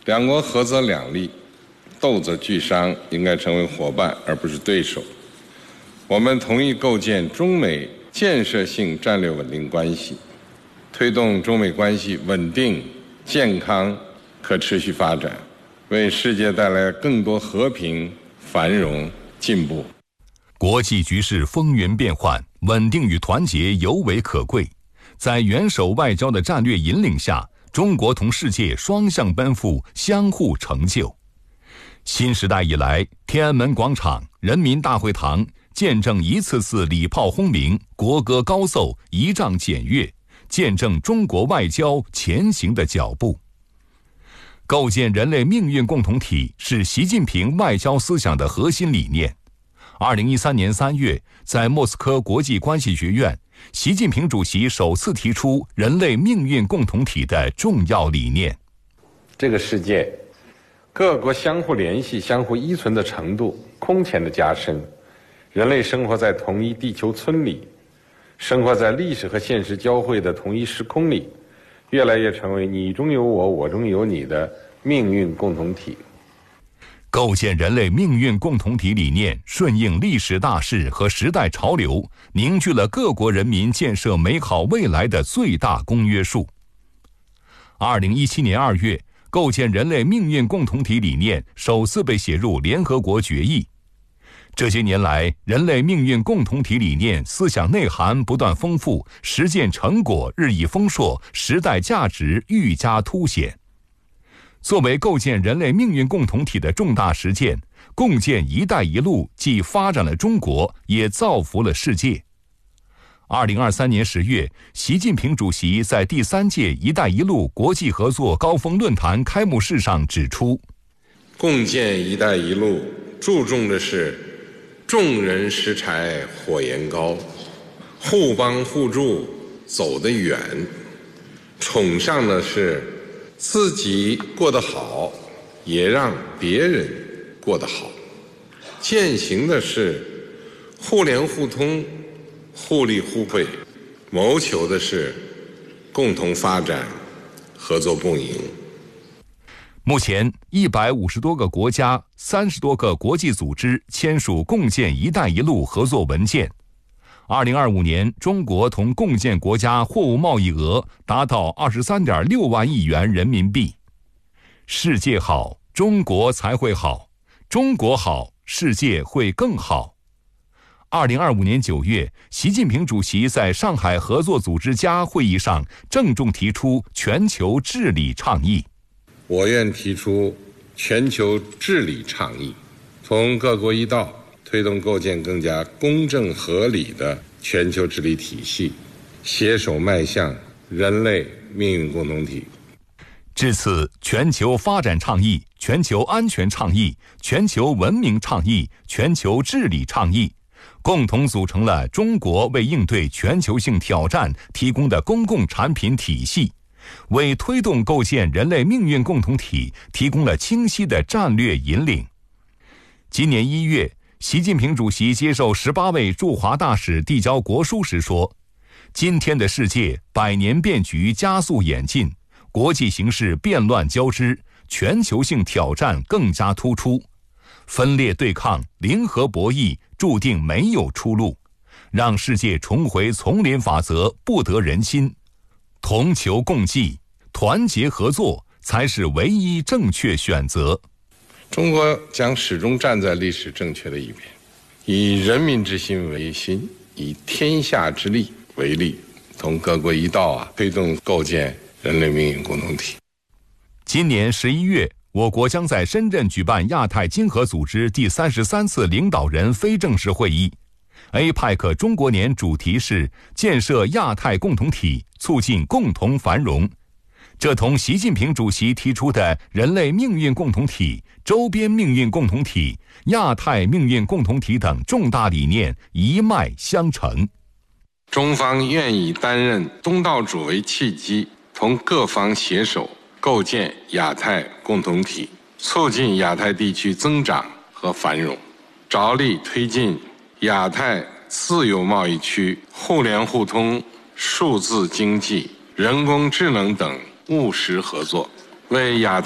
两国合则两利，斗则俱伤，应该成为伙伴而不是对手。我们同意构建中美建设性战略稳定关系，推动中美关系稳定、健康、可持续发展，为世界带来更多和平、繁荣、进步。 国际局势风云变幻，稳定与团结尤为可贵。在元首外交的战略引领下，中国同世界双向奔赴，相互成就。新时代以来，天安门广场、人民大会堂见证一次次礼炮轰鸣，国歌高奏，仪仗检阅，见证中国外交前行的脚步。构建人类命运共同体是习近平外交思想的核心理念。2013年3月，在莫斯科国际关系学院，习近平主席首次提出人类命运共同体的重要理念。 这个世界，各国相互联系、相互依存的程度空前的加深，人类生活在同一地球村里，生活在历史和现实交汇的同一时空里，越来越成为你中有我，我中有你的命运共同体。 构建人类命运共同体理念顺应历史大势和时代潮流，凝聚了各国人民建设美好未来的最大公约数。2017年2月，构建人类命运共同体理念首次被写入联合国决议。这些年来，人类命运共同体理念思想内涵不断丰富，实践成果日益丰硕，时代价值愈加凸显。作为构建人类命运共同体的重大实践，共建“一带一路”既发展了中国，也造福了世界。2023年10月，习近平主席在第3届“一带一路”国际合作高峰论坛开幕式上指出， 共建“一带一路”注重的是众人拾柴火焰高，互帮互助走得远，崇尚的是自己过得好，也让别人过得好，践行的是互联互通、互利互惠，谋求的是共同发展、合作共赢。 目前150多个国家、30多个国际组织签署共建“一带一路”合作文件。2025年，中国同共建国家货物贸易额达到23.6万亿元人民币。世界好，中国才会好；中国好，世界会更好。2025年9月，习近平主席在上海合作组织家会议上郑重提出全球治理倡议。 我愿提出全球治理倡议，从各国一道推动构建更加公正合理的全球治理体系，携手迈向人类命运共同体。 至此，全球发展倡议、全球安全倡议、全球文明倡议、全球治理倡议，共同组成了中国为应对全球性挑战提供的公共产品体系，为推动构建人类命运共同体提供了清晰的战略引领。今年1月，习近平主席接受18位驻华大使递交国书时说，今天的世界百年变局加速演进，国际形势变乱交织，全球性挑战更加突出，分裂对抗、零和博弈注定没有出路，让世界重回丛林法则不得人心，同求共济、团结合作才是唯一正确选择。 中国将始终站在历史正确的一边，以人民之心为心，以天下之利为利，同各国一道推动构建人类命运共同体。 今年11月，我国将在深圳举办亚太经合组织第33次领导人非正式会议。APEC 中国年主题是建设亚太共同体，促进共同繁荣。这同习近平主席提出的人类命运共同体、周边命运共同体、亚太命运共同体等重大理念一脉相承。 中方愿以担任东道主为契机，同各方携手构建亚太共同体，促进亚太地区增长和繁荣，着力推进亚太自由贸易区互联互通、数字经济、人工智能等务实合作，为亚太